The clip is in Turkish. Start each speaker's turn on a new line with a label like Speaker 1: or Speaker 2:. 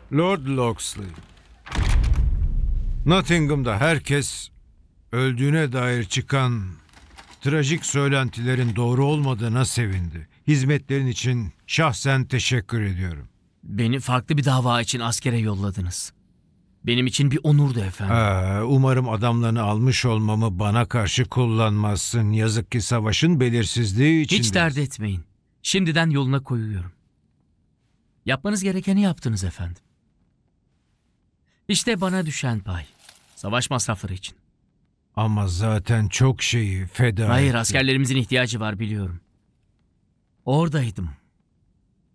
Speaker 1: Lord Locksley. Nottingham'da herkes öldüğüne dair çıkan trajik söylentilerin doğru olmadığına sevindi. Hizmetlerin için şahsen teşekkür ediyorum.
Speaker 2: Beni farklı bir dava için askere yolladınız. Benim için bir onurdu efendim.
Speaker 1: Umarım adamlarını almış olmamı bana karşı kullanmazsın. Yazık ki savaşın belirsizliği içindeyiz.
Speaker 2: Hiç dert etmeyin. Şimdiden yoluna koyuyorum. Yapmanız gerekeni yaptınız efendim. İşte bana düşen pay. Savaş masrafları için.
Speaker 1: Ama zaten çok şeyi feda
Speaker 2: Hayır,
Speaker 1: ettim.
Speaker 2: askerlerimizin ihtiyacı var biliyorum. Oradaydım.